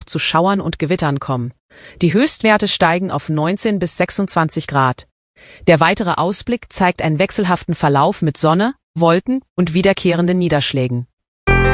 zu Schauern und Gewittern kommen. Die Höchstwerte steigen auf 19 bis 26 Grad. Der weitere Ausblick zeigt einen wechselhaften Verlauf mit Sonne, Wolken und wiederkehrenden Niederschlägen.